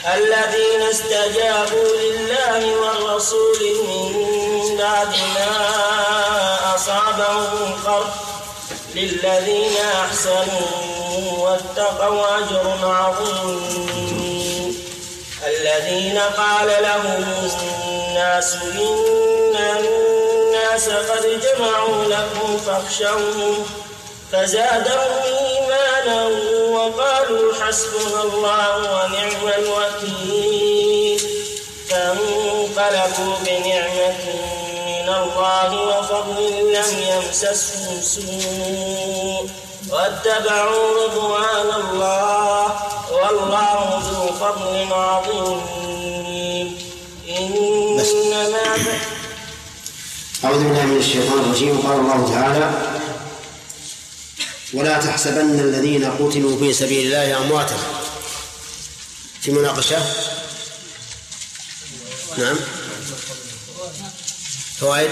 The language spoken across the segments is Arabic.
الذين استجابوا لله والرسول من بعد ما أصابهم قرح للذين أحسنوا واتقوا أجر عظيم. الذين قال لهم الناس إن الناس قد جمعوا لكم فاخشوهم فزادهم إيمانا وقالوا حسبنا الله ونعم الوكيل. فانقلبوا بنعمة من الله وفضل لم يمسسهم سوء واتبعوا رضوان الله والله ذو فضل عظيم. أعوذ بالله من الشيطان الرجيم. قال الله تعالى: ولا تحسبن الذين قتلوا في سبيل الله أمواتا. في مناقشة. نعم. فوائد.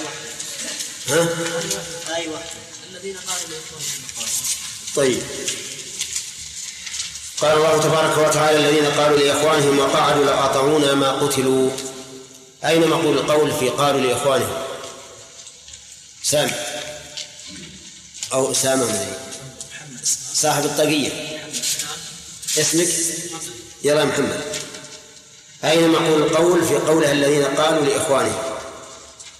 طيب. قال الله تبارك وتعالى: الذين قالوا لإخوانهم وقعدوا لأطاعونا ما قتلوا. أين مقول القول في قالوا لإخوانهم؟ سام أو سامة صاحب الطاقية. اسمك؟ يلا محمد. أين مقول القول في قولها الذين قالوا لإخوانهم؟